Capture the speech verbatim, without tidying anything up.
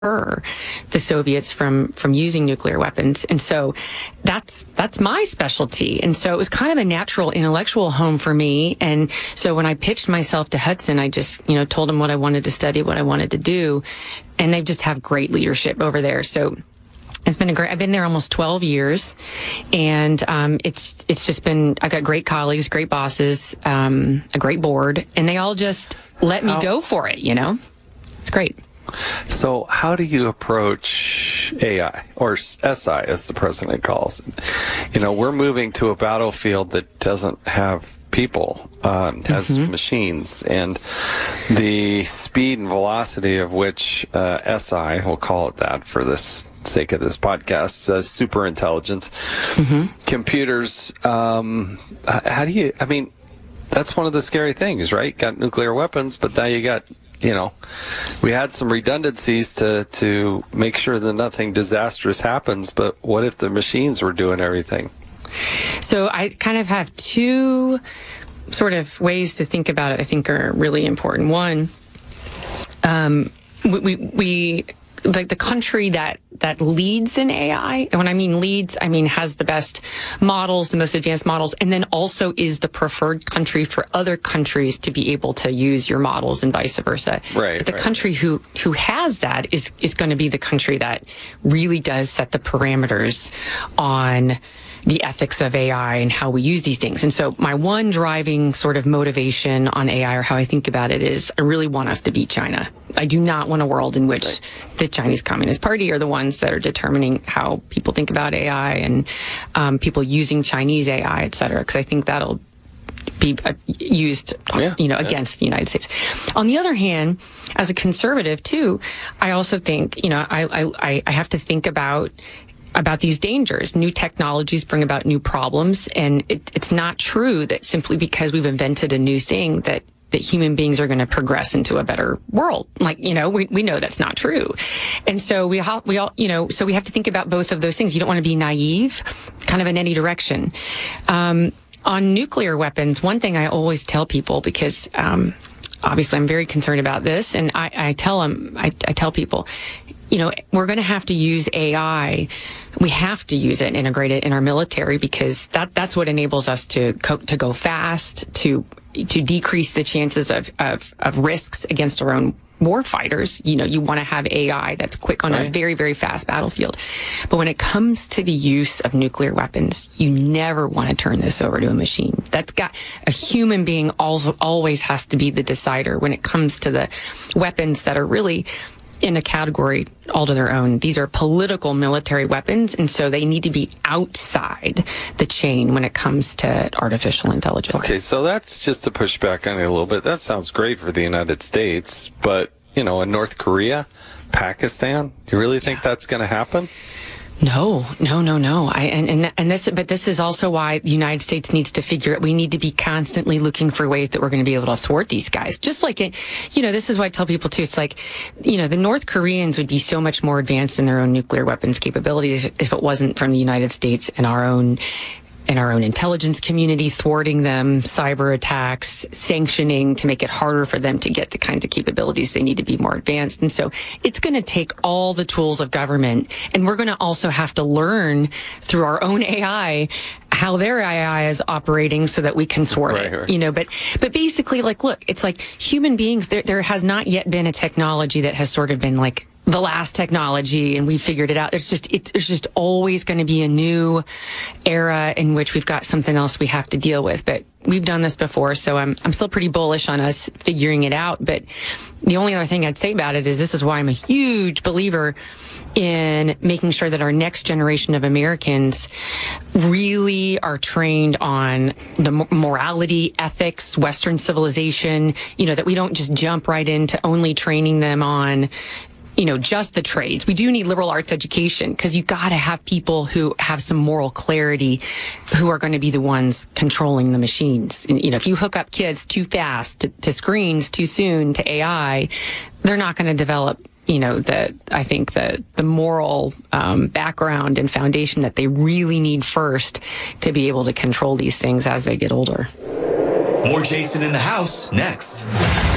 the Soviets from from using nuclear weapons. And so that's that's my specialty. And so it was kind of a natural intellectual home for me. And so when I pitched myself to Hudson, I just, you know, told them what I wanted to study, what I wanted to do. And they just have great leadership over there. So it's been a great, I've been there almost twelve years, and um, it's it's just been, I've got great colleagues, great bosses, um, a great board, and they all just let me How, go for it, you know? It's great. So how do you approach A I, or S I as the president calls it? You know, we're moving to a battlefield that doesn't have people, um, has mm-hmm. machines, and the speed and velocity of which uh, S I, we'll call it that for this sake of this podcast, says super intelligence, mm-hmm. computers, um, how do you, I mean, that's one of the scary things, right? Got nuclear weapons, but now you got, you know, we had some redundancies to, to make sure that nothing disastrous happens, but what if the machines were doing everything? So I kind of have two sort of ways to think about it I think are really important. One, um, we, we, we like the country that that leads in A I, and when I mean leads, I mean has the best models, the most advanced models, and then also is the preferred country for other countries to be able to use your models and vice versa. Right. But the right. country who who has that is is going to be the country that really does set the parameters on the ethics of A I and how we use these things. And so my one driving sort of motivation on A I, or how I think about it, is I really want us to beat China. I do not want a world in which right. the Chinese Communist Party are the ones that are determining how people think about A I and um, people using Chinese A I, et cetera, because I think that'll be uh, used, yeah, you know, yeah. against the United States. On the other hand, as a conservative too, I also think, you know, I I, I have to think about about these dangers. New technologies bring about new problems, and it, it's not true that simply because we've invented a new thing that that human beings are going to progress into a better world. Like, you know, we, we know that's not true. And so we, ha- we all, you know, so we have to think about both of those things. You don't want to be naive, kind of in any direction. Um, on nuclear weapons, one thing I always tell people, because, um, obviously I'm very concerned about this, and I, I tell them, I, I tell people, you know, we're going to have to use A I. We have to use it and integrate it in our military, because that that's what enables us to co- to go fast, to to decrease the chances of, of, of risks against our own war fighters. You know, you want to have A I that's quick on right. a very, very fast battlefield. But when it comes to the use of nuclear weapons, you never want to turn this over to a machine. That's got a human being also always has to be the decider when it comes to the weapons that are really in a category all to their own. These are political military weapons, and so they need to be outside the chain when it comes to artificial intelligence. Okay, so that's just to push back on it a little bit. That sounds great for the United States, but, you know, in North Korea, Pakistan, do you really think yeah. that's going to happen? No, no, no, no. I, and, and, and this, but this is also why the United States needs to figure it. We need to be constantly looking for ways that we're going to be able to thwart these guys. Just like it, you know, this is why I tell people too, it's like, you know, the North Koreans would be so much more advanced in their own nuclear weapons capabilities if it wasn't from the United States and our own in our own intelligence community, thwarting them, cyber attacks, sanctioning to make it harder for them to get the kinds of capabilities they need to be more advanced. And so it's going to take all the tools of government, and we're going to also have to learn through our own A I how their A I is operating so that we can thwart right, it, right. you know, but, but basically, like, look, it's like human beings, there, there has not yet been a technology that has sort of been like the last technology and we figured it out. It's just, it's, it's just always going to be a new era in which we've got something else we have to deal with. But we've done this before, so I'm, I'm still pretty bullish on us figuring it out. But the only other thing I'd say about it is this is why I'm a huge believer in making sure that our next generation of Americans really are trained on the morality, ethics, Western civilization, you know, that we don't just jump right into only training them on, you know, just the trades. We do need liberal arts education, because you got to have people who have some moral clarity, who are going to be the ones controlling the machines. And, you know, if you hook up kids too fast to, to screens too soon to A I, they're not going to develop, you know, the, I think the, the moral um, background and foundation that they really need first to be able to control these things as they get older. More Jason in the House next.